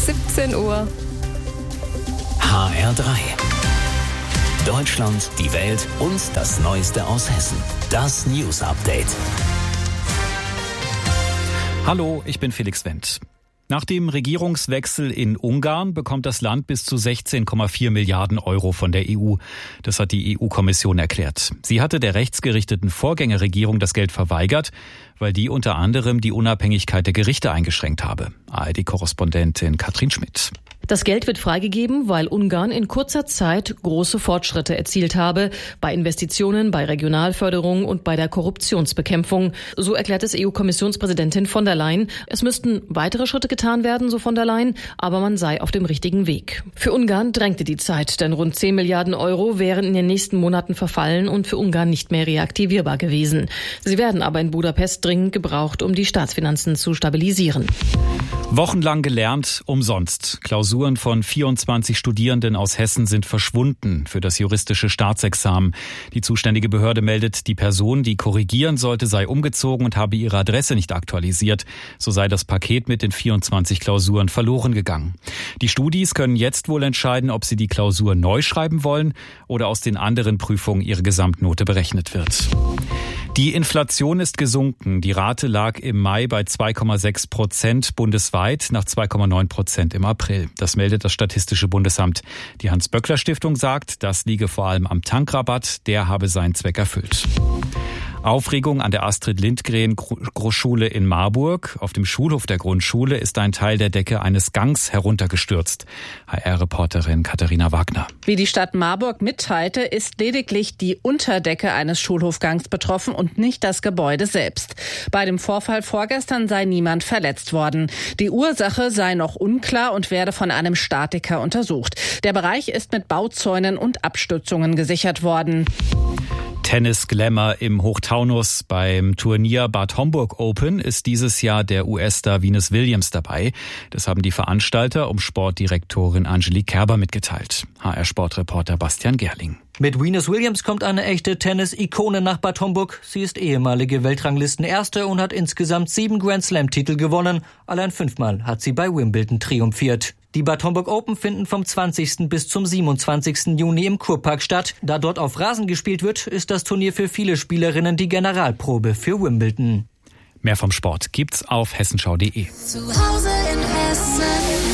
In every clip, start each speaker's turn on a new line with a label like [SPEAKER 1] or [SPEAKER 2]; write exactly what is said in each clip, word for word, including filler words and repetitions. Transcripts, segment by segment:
[SPEAKER 1] siebzehn Uhr.
[SPEAKER 2] H R drei. Deutschland, die Welt und das Neueste aus Hessen. Das News Update.
[SPEAKER 3] Hallo, ich bin Felix Wendt. Nach dem Regierungswechsel in Ungarn bekommt das Land bis zu sechzehn Komma vier Milliarden Euro von der E U. Das hat die E U-Kommission erklärt. Sie hatte der rechtsgerichteten Vorgängerregierung das Geld verweigert, weil die unter anderem die Unabhängigkeit der Gerichte eingeschränkt habe. A R D-Korrespondentin Katrin Schmidt.
[SPEAKER 4] Das Geld wird freigegeben, weil Ungarn in kurzer Zeit große Fortschritte erzielt habe bei Investitionen, bei Regionalförderung und bei der Korruptionsbekämpfung. So erklärt es E U-Kommissionspräsidentin von der Leyen. Es müssten weitere Schritte getan werden, so von der Leyen, aber man sei auf dem richtigen Weg. Für Ungarn drängte die Zeit, denn rund zehn Milliarden Euro wären in den nächsten Monaten verfallen und für Ungarn nicht mehr reaktivierbar gewesen. Sie werden aber in Budapest dringend gebraucht, um die Staatsfinanzen zu stabilisieren.
[SPEAKER 3] Wochenlang gelernt, umsonst. Klausuren von vierundzwanzig Studierenden aus Hessen sind verschwunden für das juristische Staatsexamen. Die zuständige Behörde meldet, die Person, die korrigieren sollte, sei umgezogen und habe ihre Adresse nicht aktualisiert. So sei das Paket mit den vierundzwanzig Klausuren verloren gegangen. Die Studis können jetzt wohl entscheiden, ob sie die Klausur neu schreiben wollen oder aus den anderen Prüfungen ihre Gesamtnote berechnet wird. Die Inflation ist gesunken. Die Rate lag im Mai bei zwei Komma sechs Prozent bundesweit nach zwei Komma neun Prozent im April. Das meldet das Statistische Bundesamt. Die Hans-Böckler-Stiftung sagt, das liege vor allem am Tankrabatt. Der habe seinen Zweck erfüllt. Aufregung an der Astrid-Lindgren-Schule in Marburg. Auf dem Schulhof der Grundschule ist ein Teil der Decke eines Gangs heruntergestürzt. H R-Reporterin Katharina Wagner.
[SPEAKER 5] Wie die Stadt Marburg mitteilte, ist lediglich die Unterdecke eines Schulhofgangs betroffen und nicht das Gebäude selbst. Bei dem Vorfall vorgestern sei niemand verletzt worden. Die Ursache sei noch unklar und werde von einem Statiker untersucht. Der Bereich ist mit Bauzäunen und Abstützungen gesichert worden.
[SPEAKER 3] Tennis-Glamour im Hochtaunus. Beim Turnier Bad Homburg Open ist dieses Jahr der U S-Star Venus Williams dabei. Das haben die Veranstalter um Sportdirektorin Angelique Kerber mitgeteilt. H R-Sportreporter Bastian Gerling.
[SPEAKER 6] Mit Venus Williams kommt eine echte Tennis-Ikone nach Bad Homburg. Sie ist ehemalige Weltranglistenerste und hat insgesamt sieben Grand-Slam-Titel gewonnen. Allein fünfmal hat sie bei Wimbledon triumphiert. Die Bad Homburg Open finden vom zwanzigsten bis zum siebenundzwanzigsten Juni im Kurpark statt. Da dort auf Rasen gespielt wird, ist das Turnier für viele Spielerinnen die Generalprobe für Wimbledon.
[SPEAKER 3] Mehr vom Sport gibt's auf hessenschau punkt de.
[SPEAKER 7] Zu Hause in Hessen.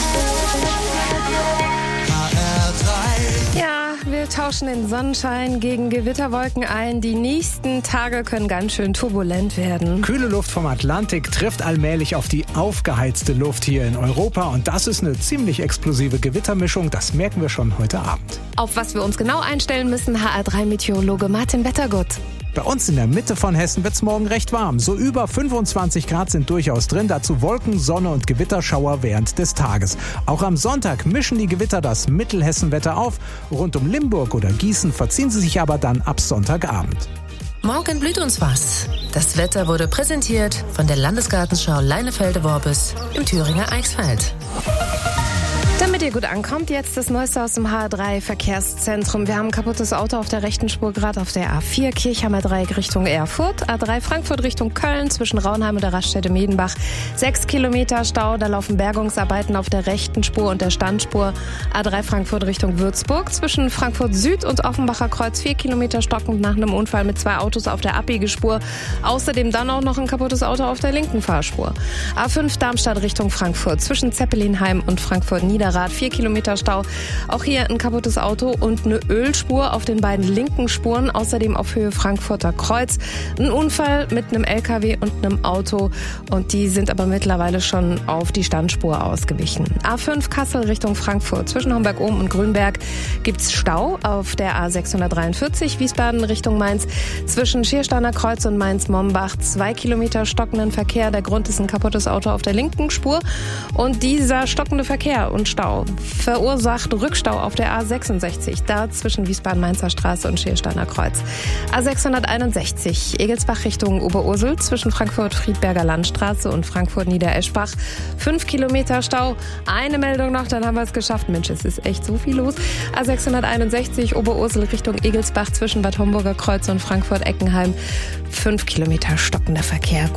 [SPEAKER 1] Ja, wir tauschen den Sonnenschein gegen Gewitterwolken ein. Die nächsten Tage können ganz schön turbulent werden.
[SPEAKER 8] Kühle Luft vom Atlantik trifft allmählich auf die aufgeheizte Luft hier in Europa. Und das ist eine ziemlich explosive Gewittermischung. Das merken wir schon heute Abend.
[SPEAKER 1] Auf was wir uns genau einstellen müssen, H R drei Meteorologe Martin Wettergott.
[SPEAKER 8] Bei uns in der Mitte von Hessen wird's morgen recht warm. So über fünfundzwanzig Grad sind durchaus drin. Dazu Wolken, Sonne und Gewitterschauer während des Tages. Auch am Sonntag mischen die Gewitter das Mittelhessenwetter auf. Rund um Limburg oder Gießen verziehen sie sich aber dann ab Sonntagabend.
[SPEAKER 9] Morgen blüht uns was. Das Wetter wurde präsentiert von der Landesgartenschau Leinefelde-Worbis im Thüringer Eichsfeld.
[SPEAKER 1] Damit ihr gut ankommt, jetzt das Neueste aus dem H R drei Verkehrszentrum. Wir haben ein kaputtes Auto auf der rechten Spur, gerade auf der A vier, Kirchheimer Dreieck Richtung Erfurt. A drei Frankfurt Richtung Köln, zwischen Raunheim und der Raststätte Medenbach. Sechs Kilometer Stau, da laufen Bergungsarbeiten auf der rechten Spur und der Standspur. A drei Frankfurt Richtung Würzburg, zwischen Frankfurt Süd und Offenbacher Kreuz. Vier Kilometer stockend nach einem Unfall mit zwei Autos auf der Abbiegespur. Außerdem dann auch noch ein kaputtes Auto auf der linken Fahrspur. A fünf Darmstadt Richtung Frankfurt, zwischen Zeppelinheim und Frankfurt Niederrad. Vier Kilometer Stau. Auch hier ein kaputtes Auto und eine Ölspur auf den beiden linken Spuren. Außerdem auf Höhe Frankfurter Kreuz. Ein Unfall mit einem L K W und einem Auto. Und die sind aber mittlerweile schon auf die Standspur ausgewichen. A fünf Kassel Richtung Frankfurt. Zwischen Homberg-Ohm und Grünberg gibt's Stau auf der A sechshundertdreiundvierzig Wiesbaden Richtung Mainz. Zwischen Schiersteiner Kreuz und Mainz-Mombach zwei Kilometer stockenden Verkehr. Der Grund ist ein kaputtes Auto auf der linken Spur. Und dieser stockende Verkehr und Stau verursacht Rückstau auf der A sechsundsechzig, da zwischen Wiesbaden-Mainzer Straße und Schiersteiner Kreuz. A sechshunderteinundsechzig, Egelsbach Richtung Oberursel, zwischen Frankfurt-Friedberger Landstraße und Frankfurt-Niedereschbach. Fünf Kilometer Stau. Eine Meldung noch, dann haben wir es geschafft. Mensch, es ist echt so viel los. A sechshunderteinundsechzig, Oberursel Richtung Egelsbach, zwischen Bad Homburger Kreuz und Frankfurt-Eckenheim. Fünf Kilometer stockender Verkehr.